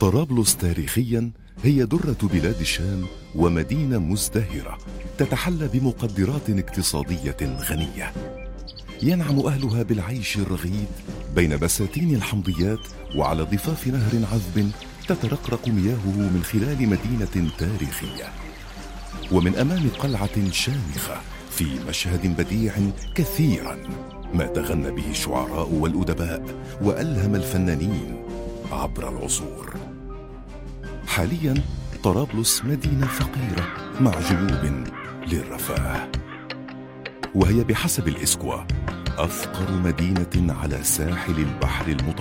طرابلس تاريخيا هي درة بلاد الشام ومدينة مزدهرة تتحلى بمقدرات اقتصادية غنية. ينعم أهلها بالعيش الرغيد بين بساتين الحمضيات وعلى ضفاف نهر عذب تترقرق مياهه من خلال مدينة تاريخية، ومن أمام قلعة شامخة في مشهد بديع كثيرا ما تغنى به الشعراء والأدباء وألهم الفنانين عبر العصور. حاليا طرابلس مدينة فقيرة مع جيوب للرفاه، وهي بحسب الإسكوا أفقر مدينة على ساحل البحر المتوسط.